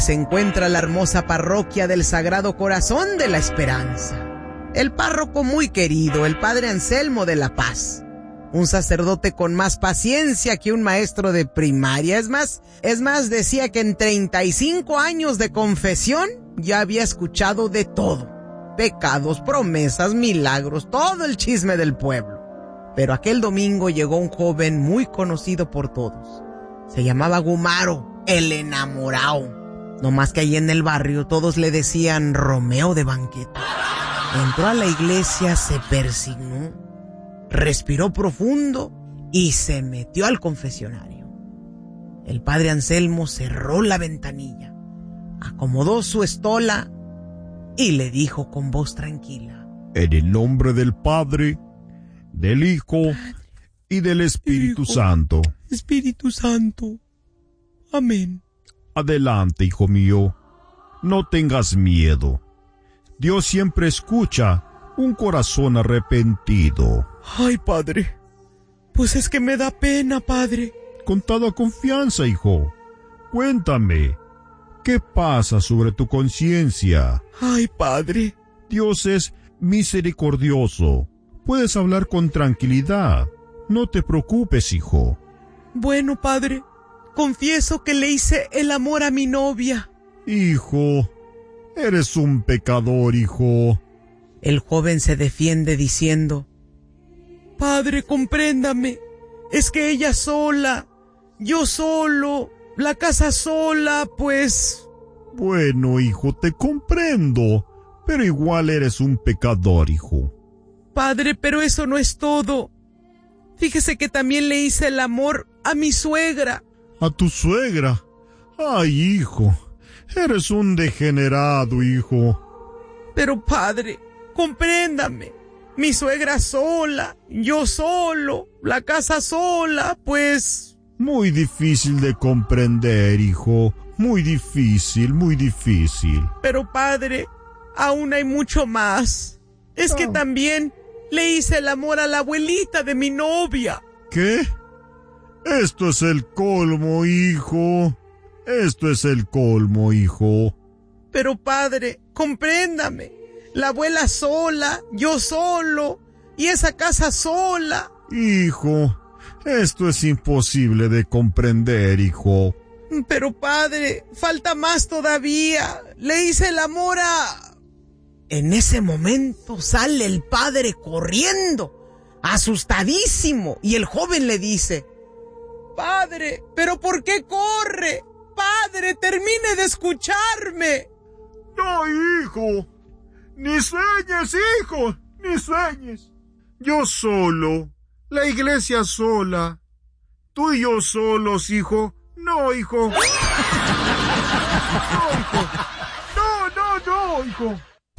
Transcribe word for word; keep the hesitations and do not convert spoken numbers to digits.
se encuentra la hermosa parroquia del Sagrado Corazón de la Esperanza. El párroco muy querido, el padre Anselmo de la Paz. Un sacerdote con más paciencia que un maestro de primaria. Es más, es más, decía que en treinta y cinco años de confesión ya había escuchado de todo. Pecados, promesas, milagros, todo el chisme del pueblo. Pero aquel domingo llegó un joven muy conocido por todos. Se llamaba Gumaro, el enamorado. No más que ahí en el barrio todos le decían Romeo de banqueta. Entró a la iglesia, se persignó, respiró profundo y se metió al confesionario. El padre Anselmo cerró la ventanilla, acomodó su estola y le dijo con voz tranquila: en el nombre del Padre, del Hijo y del Espíritu Hijo, Santo. Espíritu Santo. Amén. Adelante, hijo mío, no tengas miedo. Dios siempre escucha un corazón arrepentido. Ay, padre, pues es que me da pena, padre. Con toda confianza, hijo. Cuéntame, ¿qué pasa sobre tu conciencia? Ay, padre. Dios es misericordioso. Puedes hablar con tranquilidad. No te preocupes, hijo. Bueno, padre, confieso que le hice el amor a mi novia. Hijo, eres un pecador, hijo. El joven se defiende diciendo: padre, compréndame. Es que ella sola, yo solo, la casa sola, pues... Bueno, hijo, te comprendo, pero igual eres un pecador, hijo. Padre, pero eso no es todo. Fíjese que también le hice el amor a mi suegra. ¿A tu suegra? Ay, hijo, eres un degenerado, hijo. Pero padre, compréndame. Mi suegra sola, yo solo, la casa sola, pues... Muy difícil de comprender, hijo. Muy difícil, muy difícil. Pero padre, aún hay mucho más. Es que Ah. también le hice el amor a la abuelita de mi novia. ¿Qué? Esto es el colmo, hijo. Esto es el colmo, hijo. Pero padre, compréndame. La abuela sola, yo solo, y esa casa sola. Hijo, esto es imposible de comprender, hijo. Pero padre, falta más todavía. Le hice el amor a... En ese momento sale el padre corriendo, asustadísimo, y el joven le dice: padre, ¿pero por qué corre? Padre, termine de escucharme. No, hijo. Ni sueñes, hijo. Ni sueñes. Yo solo. La iglesia sola. Tú y yo solos, hijo. No, hijo. No, hijo. No, no, no, hijo.